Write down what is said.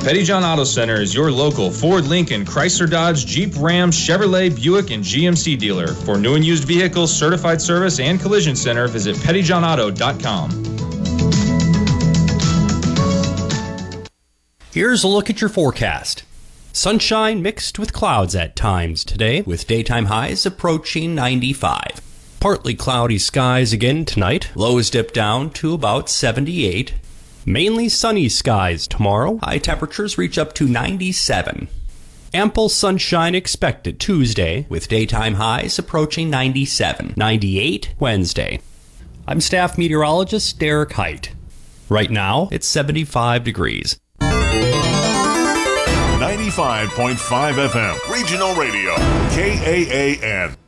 Petty John Auto Center is your local Ford, Lincoln, Chrysler, Dodge, Jeep, Ram, Chevrolet, Buick, and GMC dealer. For new and used vehicles, certified service, and collision center, visit pettyjohnauto.com. Here's a look at your forecast. Sunshine mixed with clouds at times today, with daytime highs approaching 95. Partly cloudy skies again tonight. Lows dip down to about 78. Mainly sunny skies tomorrow. High temperatures reach up to 97. Ample sunshine expected Tuesday, with daytime highs approaching 97. 98 Wednesday. I'm staff meteorologist Derek Height. Right now, it's 75 degrees. 95.5 FM, Regional Radio, KAAN.